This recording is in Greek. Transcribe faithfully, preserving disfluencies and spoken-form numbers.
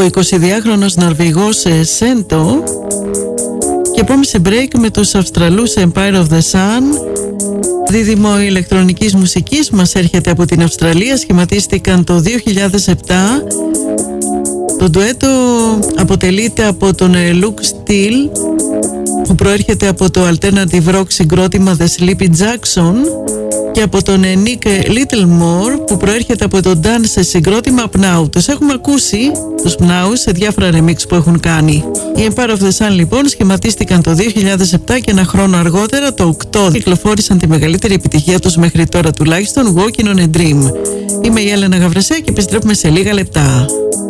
ο εικοσιδυάχρονος Νορβηγός Σέντο. Και πάμε σε break με τους Αυστραλούς Empire of the Sun. Δίδυμο ηλεκτρονικής μουσικής μας έρχεται από την Αυστραλία. Σχηματίστηκαν το δύο χιλιάδες επτά. Το ντουέτο αποτελείται από τον Luke Steele, που προέρχεται από το alternative rock συγκρότημα The Sleepy Jackson, και από τον Nick Littlemore, που προέρχεται από το dance συγκρότημα Pnau. Τους έχουμε ακούσει τους Pnau σε διάφορα remix που έχουν κάνει. Οι Empire of the Sun λοιπόν σχηματίστηκαν το δύο χιλιάδες επτά και ένα χρόνο αργότερα, το οκτώ, κυκλοφόρησαν τη μεγαλύτερη επιτυχία τους μέχρι τώρα τουλάχιστον, Walking on a Dream. Είμαι η Έλενα Γαβρεσέ και επιστρέφουμε σε λίγα λεπτά.